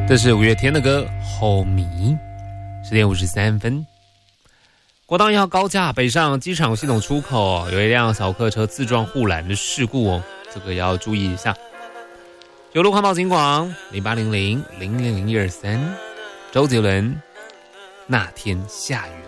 这是五月天的歌《后迷》，10点53分。国道1号高架北上机场系统出口有一辆小客车自撞护栏的事故哦，这个要注意一下。九路环保警广0800000123，周杰伦那天下雨